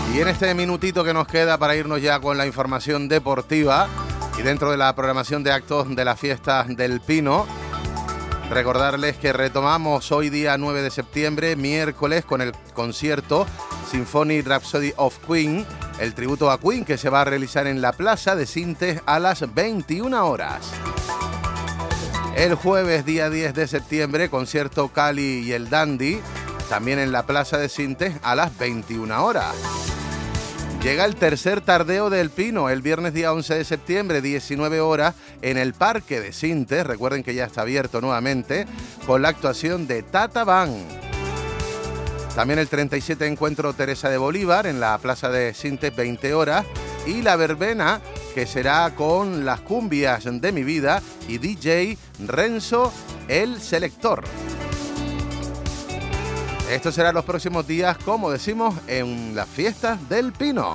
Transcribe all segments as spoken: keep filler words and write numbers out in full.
Y en este minutito que nos queda para irnos ya con la información deportiva y dentro de la programación de actos de la fiesta del Pino, recordarles que retomamos hoy día nueve de septiembre, miércoles, con el concierto Symphonic Rhapsody of Queen, el tributo a Queen que se va a realizar en la Plaza de Sintes a las veintiuna horas. El jueves, día diez de septiembre, concierto Cali y el Dandy, también en la Plaza de Sintes a las veintiuna horas. Llega el tercer tardeo del Pino, el viernes día once de septiembre, diecinueve horas, en el Parque de Sintes. Recuerden que ya está abierto nuevamente, con la actuación de Tata Van. También el treinta y siete Encuentro Teresa de Bolívar, en la Plaza de Sintes, veinte horas. Y la verbena, que será con las cumbias de mi vida y D J Renzo, el selector. Esto será los próximos días, como decimos, en las fiestas del Pino.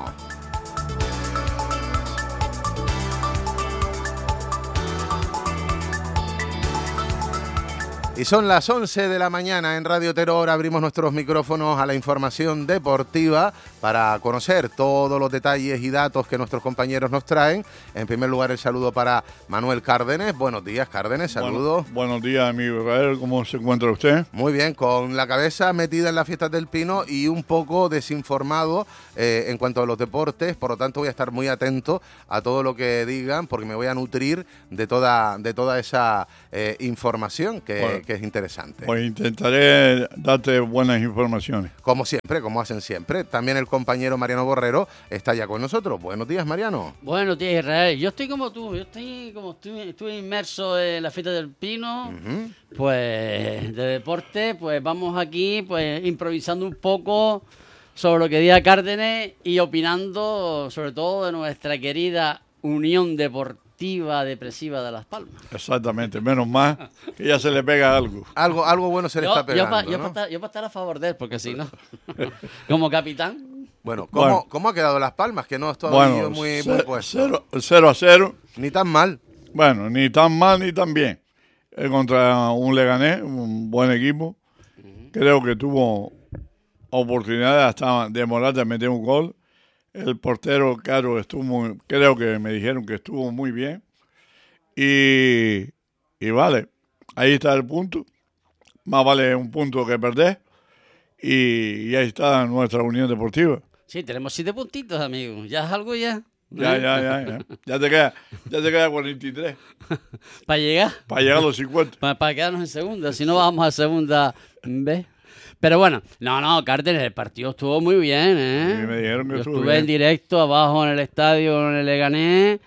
Y son las once de la mañana en Radio Terror. Abrimos nuestros micrófonos a la información deportiva para conocer todos los detalles y datos que nuestros compañeros nos traen. En primer lugar, el saludo para Manuel Cárdenes. Buenos días, Cárdenes, saludos. Bueno, buenos días, amigo Israel. ¿Cómo se encuentra usted? Muy bien, con la cabeza metida en las fiestas del Pino y un poco desinformado eh, en cuanto a los deportes. Por lo tanto, voy a estar muy atento a todo lo que digan, porque me voy a nutrir de toda, de toda esa eh, información que... Bueno. que es interesante. Pues intentaré darte buenas informaciones. Como siempre, como hacen siempre. También el compañero Mariano Borrero está ya con nosotros. Buenos días, Mariano. Buenos días, Israel. Yo estoy como tú, yo estoy como estoy, estuve inmerso en la fiesta del Pino, uh-huh. Pues de deporte, pues vamos aquí pues improvisando un poco sobre lo que diga Cárdenes y opinando sobre todo de nuestra querida Unión Deportiva Depresiva de Las Palmas. Exactamente, menos más que ya se le pega algo. Algo, algo bueno se le yo, está pegando, yo pa, ¿no? Yo para estar, yo pa estar a favor de él, porque si no, como capitán. Bueno, ¿cómo, bueno, ¿cómo ha quedado Las Palmas? Que no es todavía bueno, muy, ce- muy puesto. Cero, cero a cero. Ni tan mal. Bueno, ni tan mal ni tan bien. Eh, contra un Leganés, un buen equipo. Uh-huh. Creo que tuvo oportunidades hasta de Morata de meter un gol. El portero, Caro, estuvo muy, creo que me dijeron que estuvo muy bien. Y, y vale, ahí está el punto. Más vale un punto que perder. Y, y ahí está nuestra Unión Deportiva. Sí, tenemos siete puntitos, amigo. ¿Ya es algo ya? Ya, ya, ya, ya. Ya te queda, ya te queda cuarenta y tres. ¿Para llegar? Para llegar a los cincuenta. Para, para quedarnos en segunda. Si no, vamos a segunda B. Pero bueno, no, no, Cárdenes, el partido estuvo muy bien, ¿eh? Sí, me dijeron que Yo estuvo estuve bien. en directo abajo en el estadio, en el Leganés.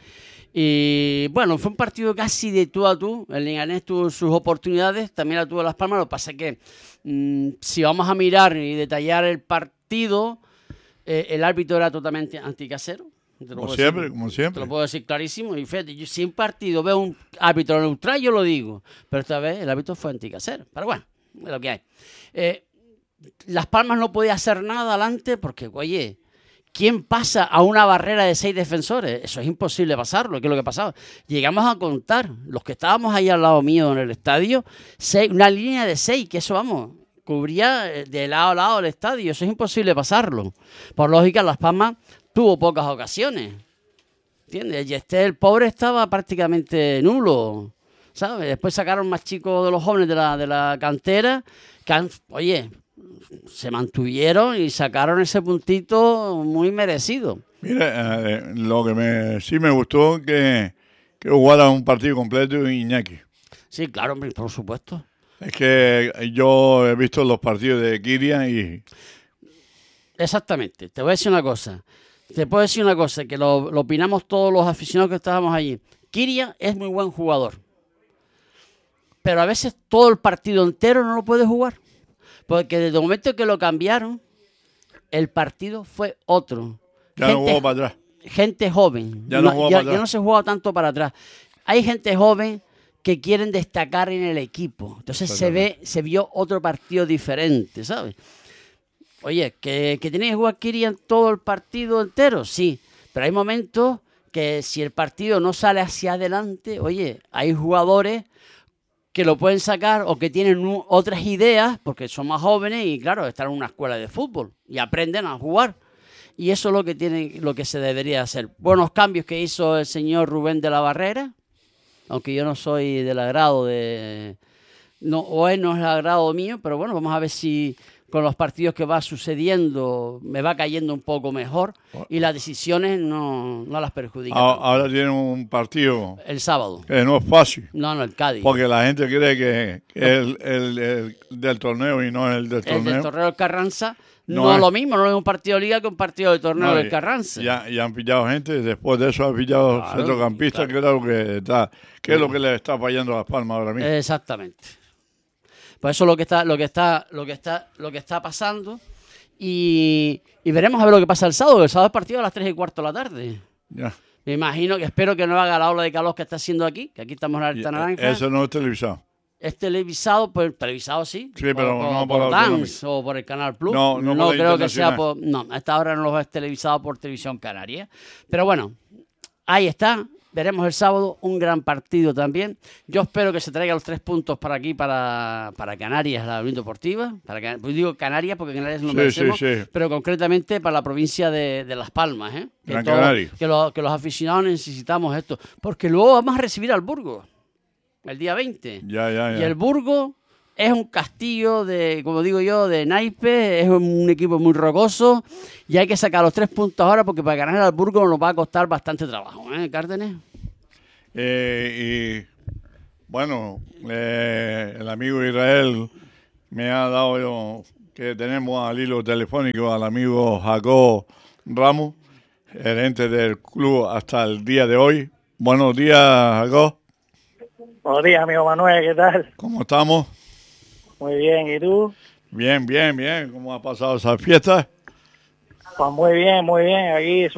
Y bueno, fue un partido casi de tú a tú. El Leganés tuvo sus oportunidades, también la tuvo Las Palmas. Lo que pasa es que mmm, si vamos a mirar y detallar el partido, eh, el árbitro era totalmente anticasero. Como siempre, decir, como siempre. Te lo puedo decir clarísimo. Y fíjate, yo, si en partido veo un árbitro neutral, yo lo digo. Pero esta vez el árbitro fue anticasero. Pero bueno, es lo que hay. Eh, Las Palmas no podía hacer nada adelante porque, oye, ¿quién pasa a una barrera de seis defensores? Eso es imposible pasarlo, que es lo que pasaba. Llegamos a contar, los que estábamos ahí al lado mío en el estadio, seis, una línea de seis, que eso, vamos, cubría de lado a lado el estadio. Eso es imposible pasarlo. Por lógica, Las Palmas tuvo pocas ocasiones. ¿Entiendes? Y este, el pobre estaba prácticamente nulo, ¿sabes? Después sacaron más chicos de los jóvenes de la, de la cantera, que han, oye, se mantuvieron y sacaron ese puntito muy merecido. Mira, eh, lo que me, sí me gustó que, que jugara un partido completo Iñaki. Sí, claro, por supuesto. Es que yo he visto los partidos de Kiria y... Exactamente. Te voy a decir una cosa. Te puedo decir una cosa, que lo, lo opinamos todos los aficionados que estábamos allí. Kiria es muy buen jugador. Pero a veces todo el partido entero no lo puede jugar. Porque desde el momento que lo cambiaron, el partido fue otro. Ya gente, no jugó para atrás. Gente joven. Ya no, no, jugó ya, para atrás. ya no se juega tanto para atrás. Hay gente joven que quieren destacar en el equipo. Entonces se ve, se vio otro partido diferente, ¿sabes? Oye, ¿que, que tiene que jugar Kiria todo el partido entero? Sí. Pero hay momentos que si el partido no sale hacia adelante, oye, hay jugadores que lo pueden sacar o que tienen u- otras ideas porque son más jóvenes y, claro, están en una escuela de fútbol y aprenden a jugar. y eso es lo que tiene, lo que se debería hacer. Buenos cambios que hizo el señor Rubén de la Barrera, aunque yo no soy del agrado de... No, o él no es el agrado mío, pero bueno, vamos a ver si con los partidos que va sucediendo me va cayendo un poco mejor y las decisiones no, no las perjudican. Ahora, ahora tiene un partido el sábado. Que no es fácil. No, no, el Cádiz. Porque la gente cree que, que es el, el, el del torneo y no es el del torneo. El del torneo del Carranza no, no es es lo mismo, no es un partido de liga que un partido de torneo no, del Carranza. Ya, ya han pillado gente, después de eso han pillado Claro, centrocampistas, claro. que es lo que está, que es lo que le está fallando a Las Palmas ahora mismo. Exactamente. Pues eso es lo que está, lo que está, lo que está, lo que está pasando. Y, y veremos a ver lo que pasa el sábado. El sábado es partido a las tres y cuarto de la tarde. Ya. Me imagino que espero que no haga la ola de calor que está haciendo aquí, que aquí estamos en la alerta Y, naranja. Eso no es televisado. Es televisado, pues televisado sí. Sí, pero o, no o por por la Dance o por el Canal Plus. No, no por la creo que sea internacional. por. No, a esta hora no lo es televisado por Televisión Canaria. Pero bueno, ahí está. Veremos el sábado un gran partido también. Yo espero que se traigan los tres puntos para aquí, para, para Canarias, la Unión Deportiva. Para, Can- pues digo Canarias porque Canarias no Sí, merecemos, sí, sí. pero concretamente para la provincia de, de Las Palmas. ¿eh? Que, Gran todo- Canaria. que, lo- que los aficionados necesitamos esto. Porque luego vamos a recibir al Burgos el día veinte. Ya, ya, ya. Y el Burgos es un castillo de, como digo yo, de naipes, es un equipo muy rocoso y hay que sacar los tres puntos ahora porque para ganar al Burgos nos va a costar bastante trabajo, ¿eh, Cárdenas? Eh, y bueno, eh, el amigo Israel me ha dado yo, que tenemos al hilo telefónico al amigo Jacob Ramos, gerente del club hasta el día de hoy. Buenos días, Jacob. Buenos días, amigo Manuel, ¿qué tal? ¿Cómo estamos? Muy bien, ¿y tú? Bien, bien, bien. ¿Cómo ha pasado esa fiesta? Pues muy bien, muy bien, aquí